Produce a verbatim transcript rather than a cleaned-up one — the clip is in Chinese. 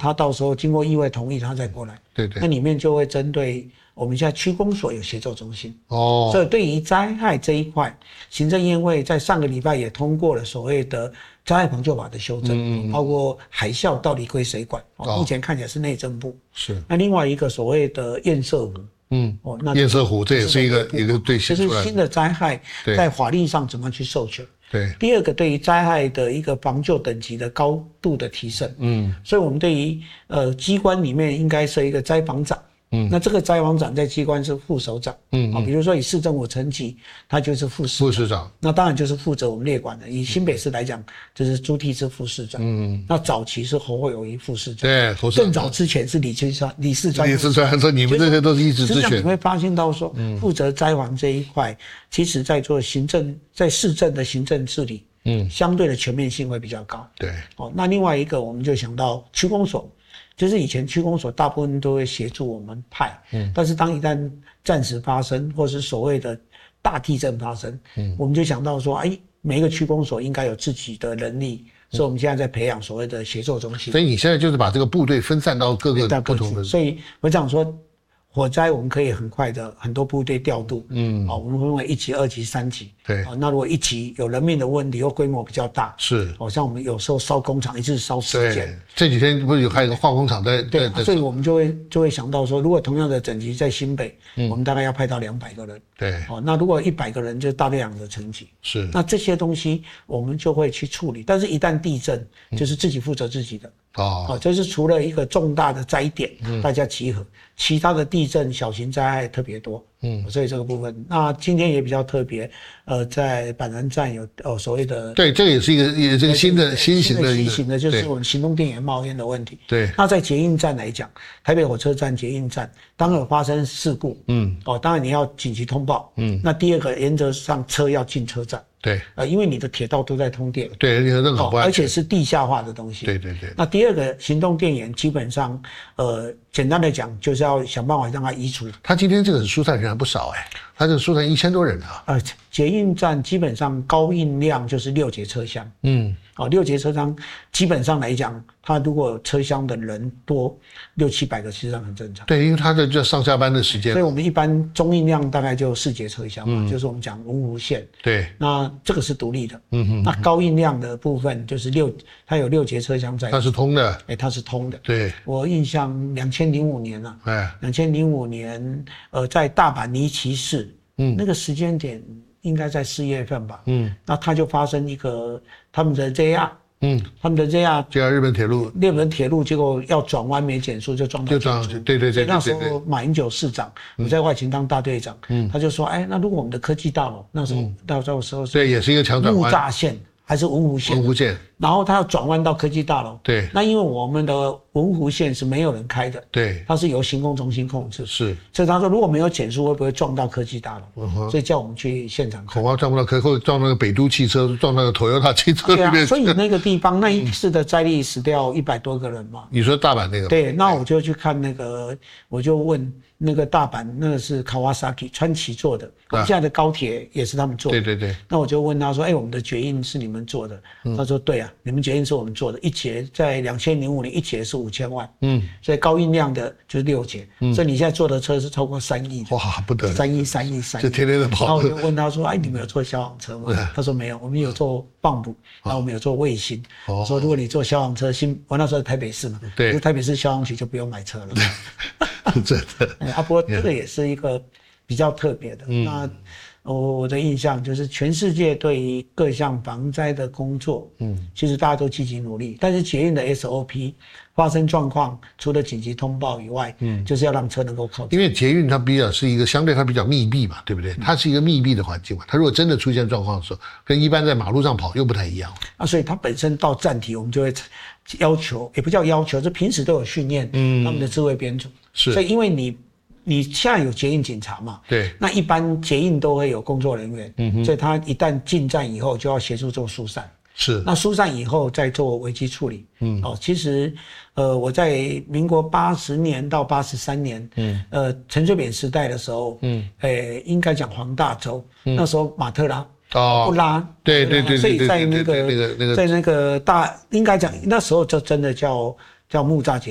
他到时候经过议会同意，他再过来。 对对。 那里面就会针对我们现在区公所有协作中心哦， 所以对于灾害这一块，行政院会在上个礼拜也通过了所谓的灾害防救法的修正，嗯嗯包括海啸到底归谁管？哦，目前看起来是内政部。 是。 那另外一个所谓的堰塞湖。 嗯，哦，那堰塞湖这也是一个一个对， 就是新的灾害在法律上怎么去授权。 对。 第二个，对于灾害的一个防救等级的高度的提升。嗯。所以我们对于呃机关里面应该设一个灾防长。嗯。那这个灾防长在机关是副首长。嗯。啊，比如说以市政府层级，他就是副市长。副市长。那当然就是负责我们列管的。以新北市来讲，就是朱棣是副市长。嗯。那早期是侯友宜副市长。 对，侯市长。 更早之前是李清川、李四川。 李四川说：“你们这些都是一直之选。” 你会发现到说，负责灾防这一块，其实在做行政，在市政的行政治理，嗯，相对的全面性会比较高。 对。 哦，那另外一个我们就想到区公所。就是以前区公所大部分都会协助我们派，嗯，但是当一旦战时发生，或是所谓的大地震发生，嗯，我们就想到说，哎，每一个区公所应该有自己的能力，所以我们现在在培养所谓的协作中心。 所以你现在就是把这个部队分散到各个不同的， 所以我想说。火灾我们可以很快的很多部队调度，嗯，哦，我们分为一级、二级、三级， 对， 哦，那如果一级有人命的问题或规模比较大， 是， 哦，像我们有时候烧工厂一次烧十间， 这几天不是有还有个化工厂在， 对，对所以我们就会就会想到说，如果同样的等级在新北，嗯，我们大概要派到两百个人， 对， 哦，那如果一百个人就是大量的层级， 是， 那这些东西我们就会去处理，但是一旦地震，就是自己负责自己的。哦，哦，这是除了一个重大的灾点，嗯，大家集合，其他的地震、小型灾害特别多，嗯，所以这个部分，那今天也比较特别，呃，在板南站有哦所谓的， 对，这个也是一个也这个新的新型的新型的，就是我们行动电源冒烟的问题。 对， 那在捷运站来讲，台北火车站捷运站，当有发生事故，嗯，哦，当然你要紧急通报，嗯，那第二个原则上车要进车站。 对， 呃，因为你的铁道都在通电， 对，你的任何不安全， 而且是地下化的东西。 对对对。 那第二个行动电源，基本上，呃，简单的讲，就是要想办法让它移除。 他今天这个疏散人还不少哎、欸，他这个疏散一千多人啊。 呃，捷运站基本上高运量就是六节车厢，嗯，哦，六节车厢基本上来讲，它如果车厢的人多六七百个，实际上很正常。 对，因为它的就上下班的时间， 所以我们一般中运量大概就四节车厢嘛，嗯、就是我们讲文湖线。 对， 那这个是独立的，嗯哼。那高运量的部分就是六，它有六节车厢在。 它是通的， 哎、欸，它是通的。 对， 我印象两千零五年啊，哎，两千零五年，呃，在大阪尼崎市，嗯，那个时间点应该在四月份吧，嗯，那它就发生一个他们的 J R。嗯，他们的 J R J R 日本铁路， 日本铁路结果要转弯没减速就撞到建筑， 就撞，对对对。 那时候马英九市长，我在外勤当大队长，嗯，他就说，哎，那如果我们的科技大楼那时候到这个时候， 对，也是一个强转弯， 木栅线还是文湖线？ 文湖线。 然后他要转弯到科技大楼， 对。 那因为我们的文湖线是没有人开的， 对， 它是由行控中心控制， 是。 所以他说如果没有减速，会不会撞到科技大楼？嗯哼。所以叫我们去现场看。 恐怕撞不到科，或者撞那个北都汽车，撞那个 Toyota 汽车里面。 对啊，所以那个地方那一次的灾力死掉一百多个人嘛。 你说大阪那个？ 对，那我就去看那个，我就问那个大阪，那个是 Kawasaki 川崎做的，我们现在的高铁也是他们做的。 对对对。 那我就问他说：“哎、欸，我们的捷运是你们做的？”嗯、他说：“对啊，你们捷运是我们做的，一节在两千零五年一节是五千万，嗯，所以高运量的就是六节，嗯，所以你现在坐的车是超过三亿， 哇，不得了， 三亿、三亿、三亿， 就天天的跑。” 然后我就问他说：“哎，你们有坐消防车吗？”他说没有，我们有坐棒补，然后我们有坐卫星。哦、我说如果你坐消防车，新我那时候在台北市嘛， 对， 台北市消防局就不用买车了。 真的， 哎，啊，不过这个也是一个比较特别的。嗯、那我我的印象就是，全世界对于各项防灾的工作，嗯，其实大家都积极努力。但是捷运的 S O P 发生状况，除了紧急通报以外，嗯，就是要让车能够靠。 因为捷运它比较是一个相对它比较密闭嘛，对不对？它是一个密闭的环境嘛，它如果真的出现状况的时候，跟一般在马路上跑又不太一样。 啊，所以它本身到站体，我们就会要求，也不叫要求，这平时都有训练，嗯，他们的智慧编组。是，所以因为你。你现在有捷运警察嘛？ 对， 那一般捷运都会有工作人员，嗯哼，所以他一旦进站以后就要协助做疏散， 是， 那疏散以后再做危机处理，嗯，哦，其实，呃，我在民国八十年到八十三年，嗯，呃，陈水扁时代的时候，嗯，诶，应该讲黄大洲，嗯、那时候马特拉。哦，不拉， 对对对， 所以在那个那个那个在那个大，应该讲那时候就真的叫叫木栅捷